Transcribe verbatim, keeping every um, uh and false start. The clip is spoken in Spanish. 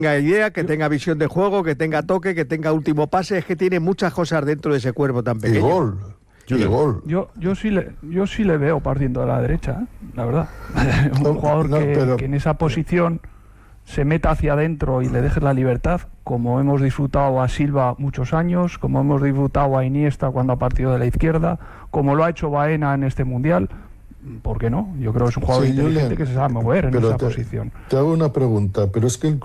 tenga idea, que tenga visión de juego, que tenga toque, que tenga último pase. Es que tiene muchas cosas dentro de ese cuerpo tan pequeño. Y gol. Yo, y gol. Yo, yo, sí le, yo sí le veo partiendo de la derecha, ¿eh? La verdad. Un No, jugador no, que, pero- que en esa posición se meta hacia adentro y le deje la libertad, como hemos disfrutado a Silva muchos años, como hemos disfrutado a Iniesta cuando ha partido de la izquierda, como lo ha hecho Baena en este Mundial. ¿Por qué no? Yo creo que es un jugador Sí, inteligente Julen, que se sabe mover en pero esa te, posición. Te hago una pregunta, pero es que